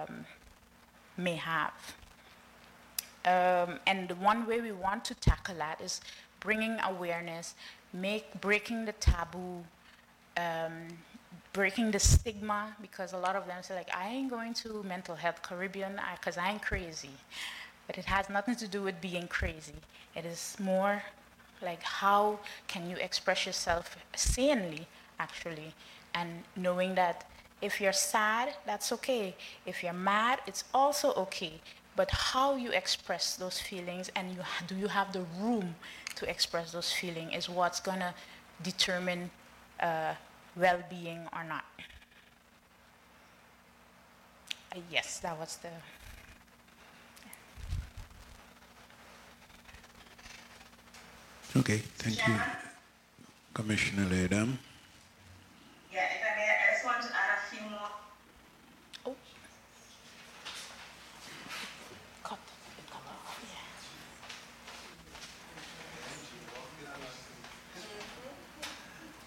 may have. And the one way we want to tackle that is bringing awareness, breaking the taboo, breaking the stigma, because a lot of them say, like, I ain't going to mental health Caribbean because I ain't crazy. But it has nothing to do with being crazy. It is more like, how can you express yourself sanely, actually, and knowing that if you're sad, that's okay. If you're mad, it's also okay. But how you express those feelings, and do you have the room to express those feelings, is what's going to determine well-being or not. Yes, that was the... Okay, thank you, Commissioner Ledam.